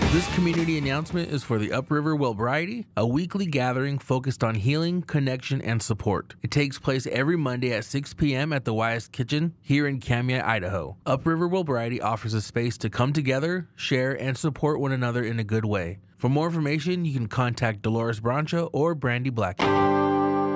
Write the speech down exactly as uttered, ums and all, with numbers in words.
This community announcement is for the Upriver Wellbriety, a weekly gathering focused on healing, connection, and support. It takes place every Monday at six p.m. at the Wyatt's Kitchen here in Kamiah, Idaho. Upriver Wellbriety offers a space to come together, share, and support one another in a good way. For more information, you can contact Dolores Brancha or Brandy Blackman.